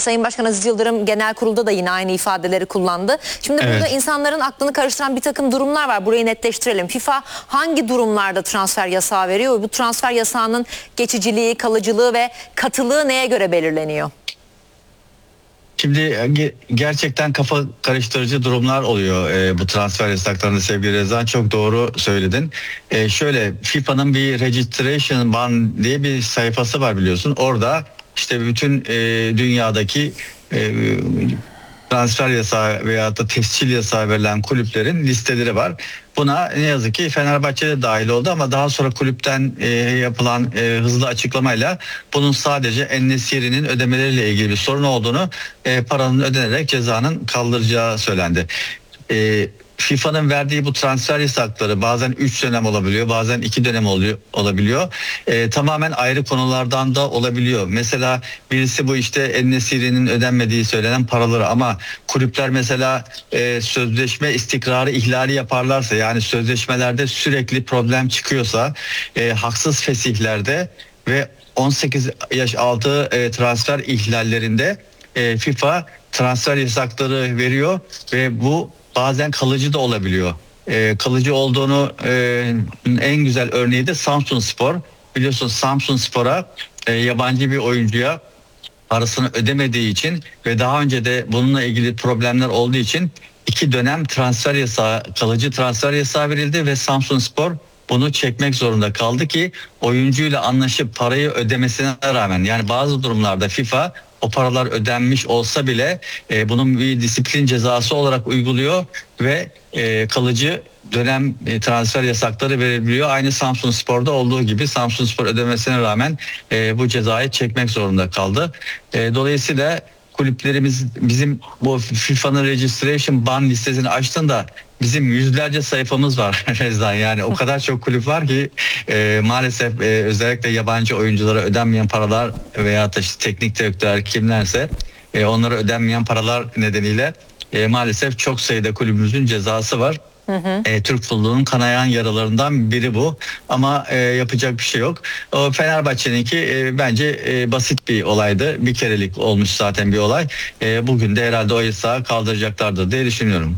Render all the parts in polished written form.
Sayın Başkan Aziz Yıldırım genel kurulda da yine aynı ifadeleri kullandı. Şimdi burada insanların aklını karıştıran bir takım durumlar var. Burayı netleştirelim. FIFA hangi durumlarda transfer yasağı veriyor? Bu transfer yasağının geçiciliği, kalıcılığı ve katılığı neye göre belirleniyor? Şimdi gerçekten kafa karıştırıcı durumlar oluyor bu transfer yasaklarında sevgili Rezan, çok doğru söyledin. Şöyle, FIFA'nın bir registration ban diye bir sayfası var biliyorsun. Orada işte bütün dünyadaki transfer yasağı veya da tescil yasağı verilen kulüplerin listeleri var. Buna ne yazık ki Fenerbahçe de dahil oldu ama daha sonra kulüpten yapılan hızlı açıklamayla bunun sadece En-Nesyri'nin ödemeleriyle ilgili bir sorun olduğunu, paranın ödenerek cezanın kaldıracağı söylendi. FIFA'nın verdiği bu transfer yasakları bazen 3 dönem olabiliyor, bazen 2 dönem olabiliyor. Tamamen ayrı konulardan da olabiliyor. Mesela birisi bu işte En-Nesyri'nin ödenmediği söylenen paraları, ama kulüpler mesela sözleşme istikrarı ihlali yaparlarsa, yani sözleşmelerde sürekli problem çıkıyorsa, haksız fesihlerde ve 18 yaş altı transfer ihlallerinde FIFA transfer yasakları veriyor ve bu bazen kalıcı da olabiliyor. Kalıcı olduğunu en güzel örneği de Samsunspor. Biliyorsunuz Samsunspor'a yabancı bir oyuncuya parasını ödemediği için ve daha önce de bununla ilgili problemler olduğu için 2 dönem transfer yasağı, kalıcı transfer yasağı verildi ve Samsunspor bunu çekmek zorunda kaldı ki oyuncuyla anlaşıp parayı ödemesine rağmen, yani bazı durumlarda FIFA o paralar ödenmiş olsa bile bunun bir disiplin cezası olarak uyguluyor ve kalıcı dönem transfer yasakları verebiliyor. Aynı Samsunspor'da olduğu gibi Samsunspor ödemesine rağmen bu cezayı çekmek zorunda kaldı. Dolayısıyla kulüplerimiz, bizim bu FIFA'nın registration ban listesini açtığında bizim yüzlerce sayfamız var Rezan, yani o kadar çok kulüp var ki maalesef özellikle yabancı oyunculara ödenmeyen paralar veya da işte teknik direktörler kimlerse onlara ödenmeyen paralar nedeniyle maalesef çok sayıda kulübümüzün cezası var. Türk futbolunun kanayan yaralarından biri bu, ama yapacak bir şey yok. O Fenerbahçe'ninki bence basit bir olaydı, bir kerelik olmuş zaten bir olay. Bugün de herhalde o yasağı kaldıracaklardır diye düşünüyorum.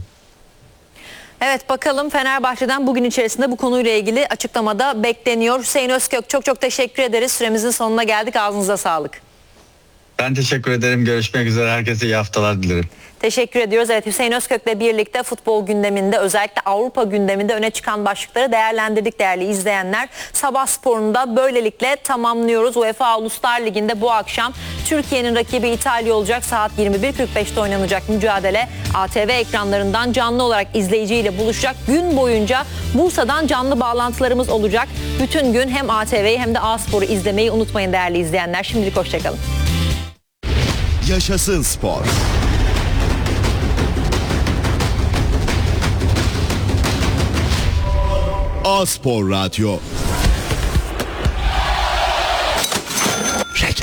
Evet, bakalım Fenerbahçe'den bugün içerisinde bu konuyla ilgili açıklamada bekleniyor. Hüseyin Özkök, çok teşekkür ederiz. Süremizin sonuna geldik. Ağzınıza sağlık. Ben teşekkür ederim. Görüşmek üzere. Herkese iyi haftalar dilerim. Teşekkür ediyoruz. Evet, Hüseyin Özkök'le birlikte futbol gündeminde, özellikle Avrupa gündeminde öne çıkan başlıkları değerlendirdik değerli izleyenler. Sabah sporunu da böylelikle tamamlıyoruz. UEFA Uluslar Ligi'nde bu akşam Türkiye'nin rakibi İtalya olacak. Saat 21.45'te oynanacak mücadele ATV ekranlarından canlı olarak izleyiciyle buluşacak. Gün boyunca Bursa'dan canlı bağlantılarımız olacak. Bütün gün hem ATV'yi hem de A-Spor'u izlemeyi unutmayın değerli izleyenler. Şimdilik hoşçakalın. Yaşasın spor. A-Spor Radyo.